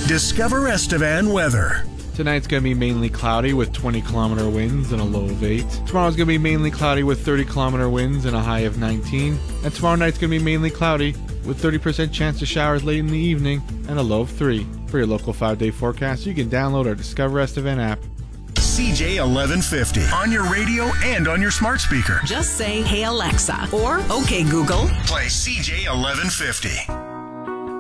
Discover Estevan weather. Tonight's going to be mainly cloudy with 20-kilometer winds and a low of 8. Tomorrow's going to be mainly cloudy with 30-kilometer winds and a high of 19. And tomorrow night's going to be mainly cloudy with 30% chance of showers late in the evening and a low of 3. For your local 5-day forecast, you can download our Discover Estevan app. CJ 1150 on your radio and on your smart speaker. Just say, "Hey Alexa," or "Okay Google." Play CJ 1150.